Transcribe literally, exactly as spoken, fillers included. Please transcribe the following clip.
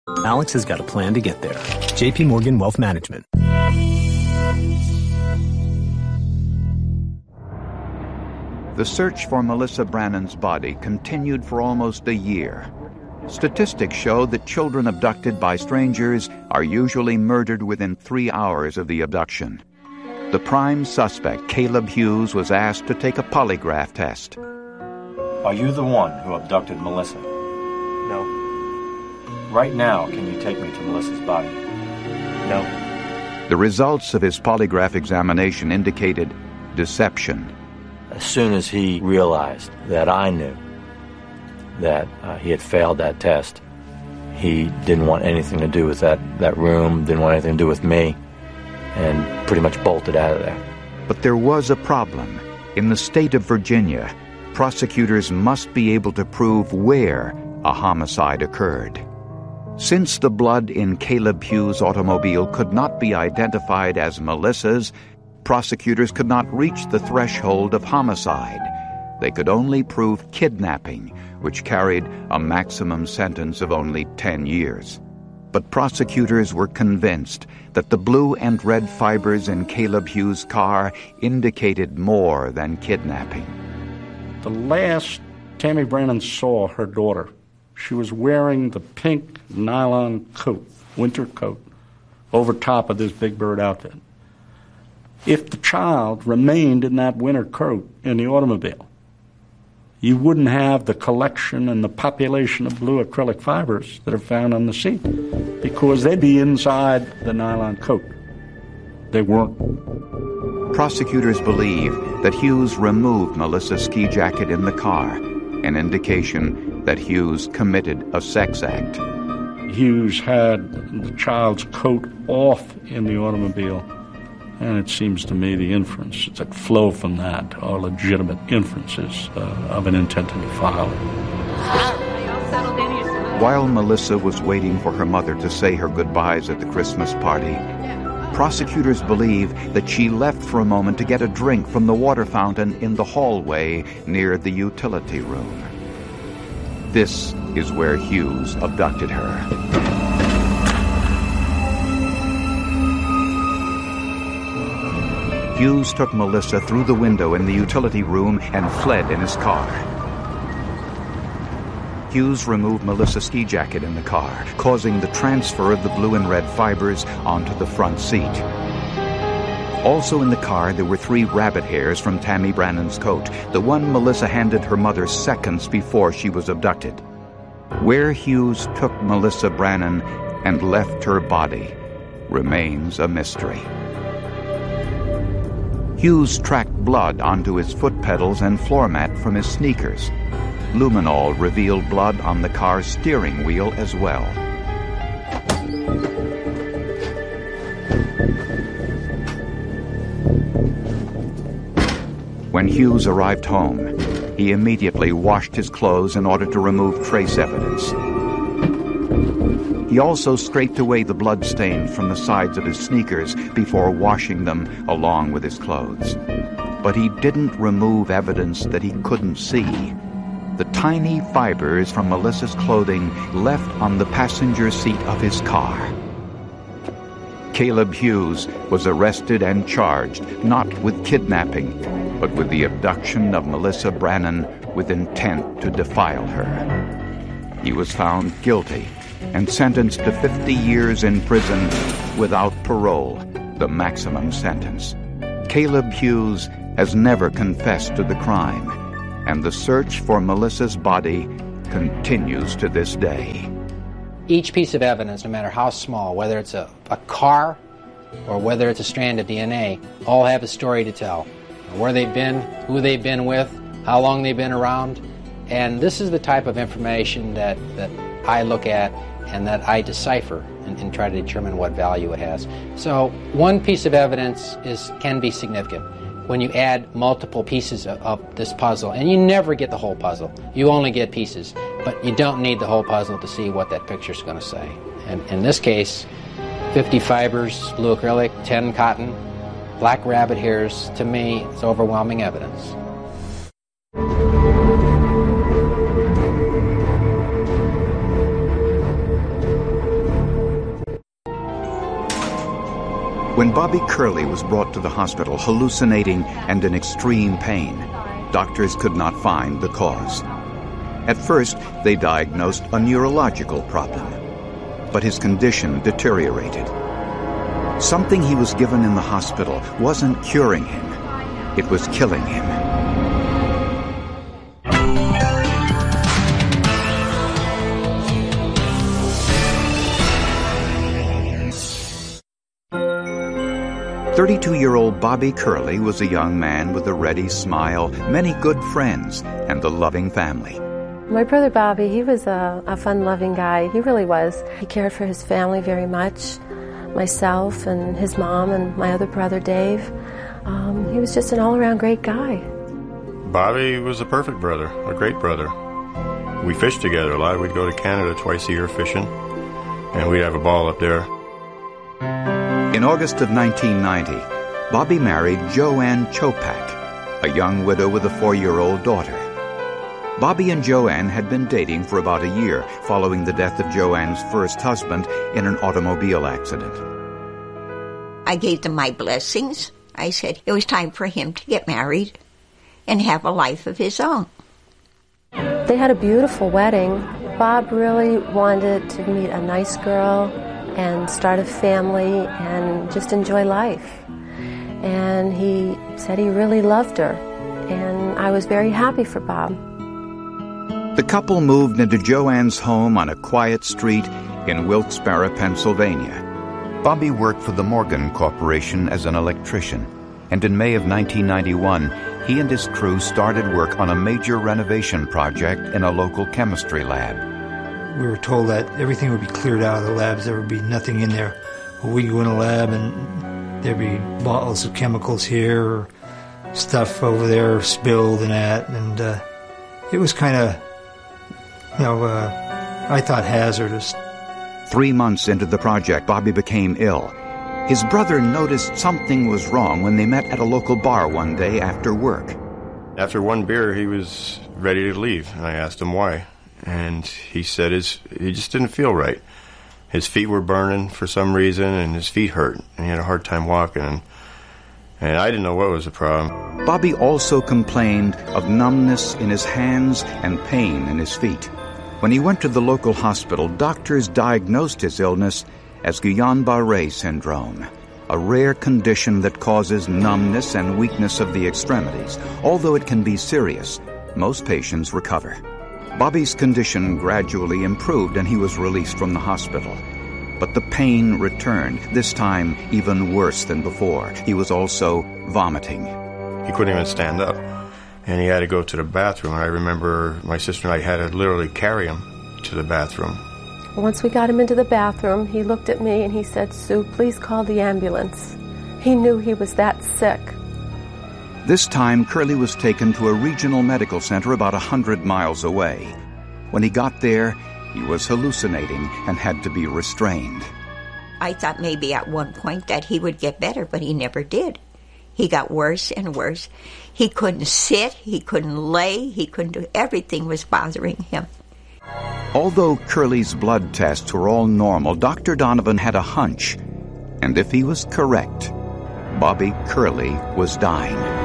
Alex has got a plan to get there. J P Morgan Wealth Management. The search for Melissa Brannan's body continued for almost a year. Statistics show that children abducted by strangers are usually murdered within three hours of the abduction. The prime suspect, Caleb Hughes, was asked to take a polygraph test. Are you the one who abducted Melissa? No. Right now, can you take me to Melissa's body? No. The results of his polygraph examination indicated deception. As soon as he realized that I knew that uh, he had failed that test, he didn't want anything to do with that, that room, didn't want anything to do with me, and pretty much bolted out of there. But there was a problem. In the state of Virginia, prosecutors must be able to prove where a homicide occurred. Since the blood in Caleb Hughes' automobile could not be identified as Melissa's, prosecutors could not reach the threshold of homicide. They could only prove kidnapping, which carried a maximum sentence of only ten years. But prosecutors were convinced that the blue and red fibers in Caleb Hughes' car indicated more than kidnapping. The last Tammy Brannan saw her daughter, she was wearing the pink nylon coat, winter coat, over top of this Big Bird outfit. If the child remained in that winter coat in the automobile, you wouldn't have the collection and the population of blue acrylic fibers that are found on the seat, because they'd be inside the nylon coat. They weren't. Prosecutors believe that Hughes removed Melissa's ski jacket in the car, an indication that Hughes committed a sex act. Hughes had the child's coat off in the automobile, and it seems to me the inferences that flow from that are legitimate inferences uh, of an intent to defile. While Melissa was waiting for her mother to say her goodbyes at the Christmas party, prosecutors believe that she left for a moment to get a drink from the water fountain in the hallway near the utility room. This is where Hughes abducted her. Hughes took Melissa through the window in the utility room and fled in his car. Hughes removed Melissa's ski jacket in the car, causing the transfer of the blue and red fibers onto the front seat. Also in the car, there were three rabbit hairs from Tammy Brannan's coat, the one Melissa handed her mother seconds before she was abducted. Where Hughes took Melissa Brannan and left her body remains a mystery. Hughes tracked blood onto his foot pedals and floor mat from his sneakers. Luminol revealed blood on the car's steering wheel as well. When Hughes arrived home, he immediately washed his clothes in order to remove trace evidence. He also scraped away the blood stains from the sides of his sneakers before washing them along with his clothes. But he didn't remove evidence that he couldn't see. The tiny fibers from Melissa's clothing left on the passenger seat of his car. Caleb Hughes was arrested and charged, not with kidnapping, but with the abduction of Melissa Brannan with intent to defile her. He was found guilty and sentenced to fifty years in prison without parole, the maximum sentence. Caleb Hughes has never confessed to the crime, and the search for Melissa's body continues to this day. Each piece of evidence, no matter how small, whether it's a, a car or whether it's a strand of D N A, all have a story to tell. Where they've been, who they've been with, how long they've been around. And this is the type of information that, that I look at and that I decipher and, and try to determine what value it has. So one piece of evidence is can be significant when you add multiple pieces of, of this puzzle, and you never get the whole puzzle. You only get pieces, but you don't need the whole puzzle to see what that picture's going to say. And in this case, fifty fibers, blue acrylic, ten cotton, black rabbit hairs, to me, it's overwhelming evidence. When Bobby Curley was brought to the hospital hallucinating and in extreme pain, doctors could not find the cause. At first, they diagnosed a neurological problem, but his condition deteriorated. Something he was given in the hospital wasn't curing him, it was killing him. thirty-two-year-old Bobby Curley was a young man with a ready smile, many good friends, and a loving family. My brother Bobby, he was a, a fun-loving guy. He really was. He cared for his family very much, myself and his mom and my other brother Dave. Um, he was just an all-around great guy. Bobby was a perfect brother, a great brother. We fished together a lot. We'd go to Canada twice a year fishing, and we'd have a ball up there. In August of nineteen ninety, Bobby married Joanne Chopak, a young widow with a four-year-old daughter. Bobby and Joanne had been dating for about a year following the death of Joanne's first husband in an automobile accident. I gave them my blessings. I said it was time for him to get married and have a life of his own. They had a beautiful wedding. Bob really wanted to meet a nice girl and start a family and just enjoy life. And he said he really loved her, and I was very happy for Bob. The couple moved into Joanne's home on a quiet street in Wilkes-Barre, Pennsylvania. Bobby worked for the Morgan Corporation as an electrician, and in May of nineteen ninety-one, he and his crew started work on a major renovation project in a local chemistry lab. We were told that everything would be cleared out of the labs. There would be nothing in there. Well, we'd go in a lab and there'd be bottles of chemicals here, or stuff over there spilled and that. And uh, it was kind of, you know, uh, I thought hazardous. Three months into the project, Bobby became ill. His brother noticed something was wrong when they met at a local bar one day after work. After one beer, he was ready to leave, and I asked him why. And he said his he just didn't feel right. His feet were burning for some reason, and his feet hurt, and he had a hard time walking, and, and I didn't know what was the problem. Bobby also complained of numbness in his hands and pain in his feet. When he went to the local hospital, doctors diagnosed his illness as Guillain-Barré syndrome, a rare condition that causes numbness and weakness of the extremities. Although it can be serious, most patients recover. Bobby's condition gradually improved and he was released from the hospital. But the pain returned, this time even worse than before. He was also vomiting. He couldn't even stand up, and he had to go to the bathroom. I remember my sister and I had to literally carry him to the bathroom. Once we got him into the bathroom, he looked at me and he said, "Sue, please call the ambulance." He knew he was that sick. This time, Curley was taken to a regional medical center about a hundred miles away. When he got there, he was hallucinating and had to be restrained. I thought maybe at one point that he would get better, but he never did. He got worse and worse. He couldn't sit, he couldn't lay, he couldn't do, everything was bothering him. Although Curley's blood tests were all normal, Doctor Donovan had a hunch. And if he was correct, Bobby Curley was dying.